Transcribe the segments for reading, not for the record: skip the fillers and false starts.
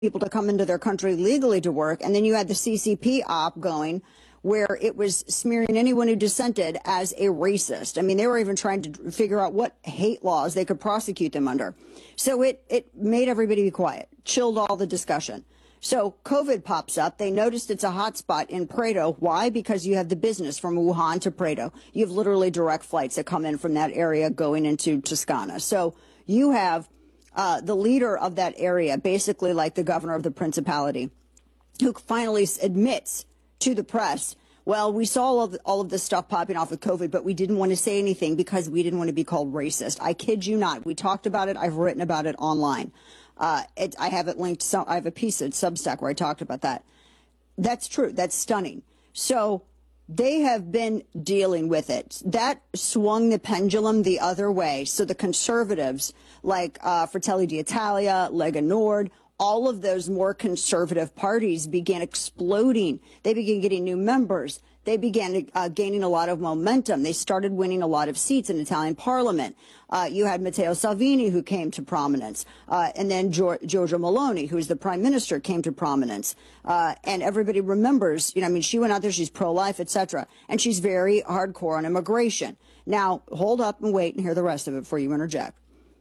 people to come into their country legally to work. And then you had the CCP op going where it was smearing anyone who dissented as a racist. I mean, they were even trying to figure out what hate laws they could prosecute them under. So it made everybody be quiet, chilled all the discussion. So COVID pops up. They noticed it's a hot spot in Prato. Why? Because you have the business from Wuhan to Prato. You have literally direct flights that come in from that area going into Toscana. So you have the leader of that area, basically like the governor of the principality, who finally admits to the press, well, we saw all of this stuff popping off with COVID, but we didn't want to say anything because we didn't want to be called racist. I kid you not. We talked about it. I've written about it online. I have it linked. So I have a piece at Substack where I talked about that. That's true. That's stunning. So they have been dealing with it. That swung the pendulum the other way. So the conservatives like Fratelli d'Italia, Lega Nord, all of those more conservative parties began exploding. They began getting new members. They began gaining a lot of momentum. They started winning a lot of seats in Italian parliament. You had Matteo Salvini, who came to prominence. And then Giorgia Meloni, who is the prime minister, came to prominence. And everybody remembers, I mean, she went out there, she's pro-life, etc. And she's very hardcore on immigration. Now, hold up and wait and hear the rest of it before you interject.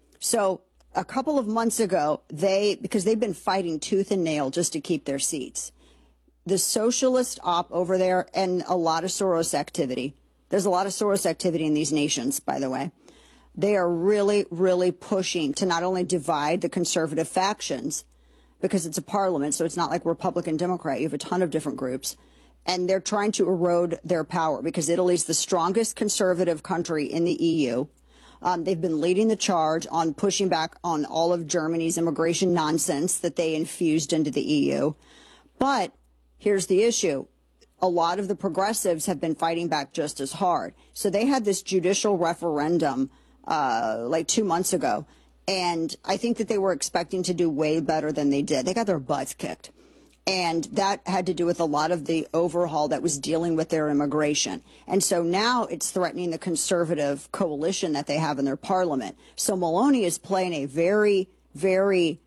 So a couple of months ago, because they've been fighting tooth and nail just to keep their seats. The socialist op over there and a lot of Soros activity. There's a lot of Soros activity in these nations, by the way. They are really, really pushing to not only divide the conservative factions, because it's a parliament, so it's not like Republican, Democrat. You have a ton of different groups. And they're trying to erode their power because Italy's the strongest conservative country in the EU. They've been leading the charge on pushing back on all of Germany's immigration nonsense that they infused into the EU. But here's the issue. A lot of the progressives have been fighting back just as hard. So they had this judicial referendum like 2 months ago. And I think that they were expecting to do way better than they did. They got their butts kicked. And that had to do with a lot of the overhaul that was dealing with their immigration. And so now it's threatening the conservative coalition that they have in their parliament. So Meloni is playing a very, very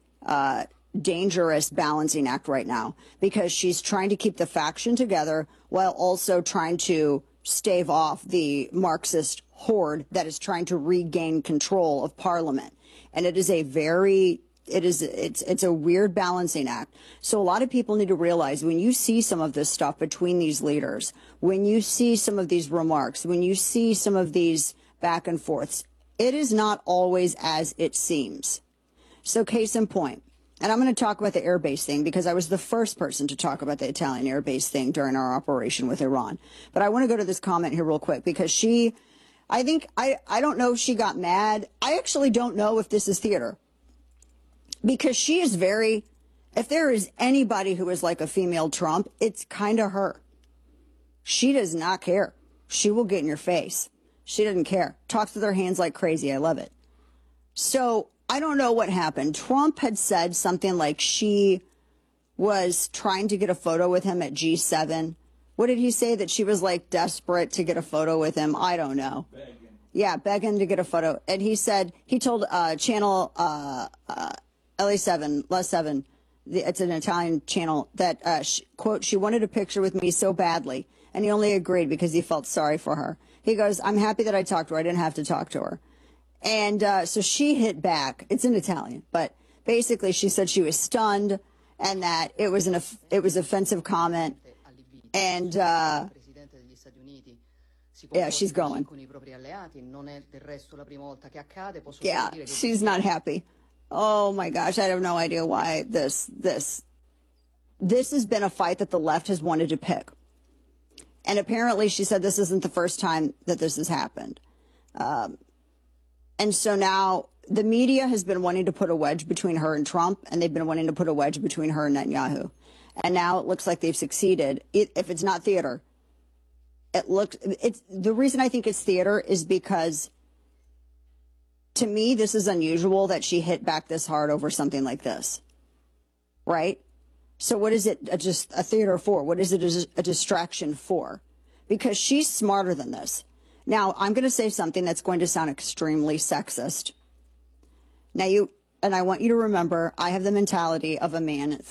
dangerous balancing act right now because she's trying to keep the faction together while also trying to stave off the Marxist horde that is trying to regain control of parliament. And it is a very it's a weird balancing act. So a lot of people need to realize when you see some of this stuff between these leaders, when you see some of these remarks, when you see some of these back and forths, it is not always as it seems. So case in point, and I'm going to talk about the airbase thing because I was the first person to talk about the Italian airbase thing during our operation with Iran. But I want to go to this comment here real quick because I don't know if she got mad. I actually don't know if this is theater. Because she is if there is anybody who is like a female Trump, it's kind of her. She does not care. She will get in your face. She doesn't care. Talks with her hands like crazy. I love it. So I don't know what happened. Trump had said something like she was trying to get a photo with him at G7. What did he say? That she was like desperate to get a photo with him? I don't know. Begging. Yeah, begging to get a photo. And he said, he told channel LA7, Les 7, it's an Italian channel, that, quote, she wanted a picture with me so badly. And he only agreed because he felt sorry for her. He goes, I'm happy that I talked to her. I didn't have to talk to her. And so she hit back. It's in Italian. But basically, she said she was stunned and that it was offensive comment. And yeah, she's going. Yeah, she's not happy. Oh my gosh, I have no idea why this has been a fight that the left has wanted to pick. And apparently she said this isn't the first time that this has happened. And so now the media has been wanting to put a wedge between her and Trump, and they've been wanting to put a wedge between her and Netanyahu. And now it looks like they've succeeded. If it's not theater, the reason I think it's theater is because to me, this is unusual that she hit back this hard over something like this, right? So what is it just a theater for? What is it a distraction for? Because she's smarter than this. Now, I'm going to say something that's going to sound extremely sexist. Now, and I want you to remember, I have the mentality of a man